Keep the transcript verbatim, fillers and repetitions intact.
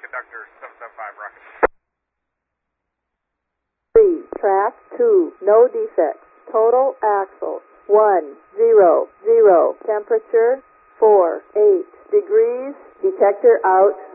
conductor seven seven five, rocket. three, track two, no defects. Total axle, one, zero, zero. Temperature, four, eight degrees. Detector out.